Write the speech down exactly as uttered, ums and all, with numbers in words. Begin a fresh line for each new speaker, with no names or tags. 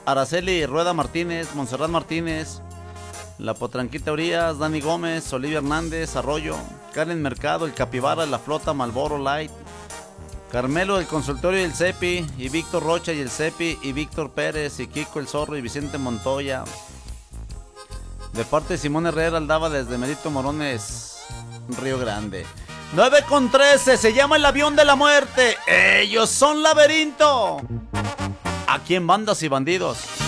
Araceli Rueda Martínez, Montserrat Martínez, La Potranquita Urias, Dani Gómez, Olivia Hernández, Arroyo, Karen Mercado, El Capibara, La Flota, Malboro Light, Carmelo del Consultorio y el Cepi, y Víctor Rocha y el Cepi, y Víctor Pérez, y Kiko el Zorro, y Vicente Montoya. De parte de Simón Herrera, Aldaba desde Merito Morones, Río Grande. nueve con trece, se llama El Avión de la Muerte. Ellos son Laberinto. Aquí en Bandas y Bandidos.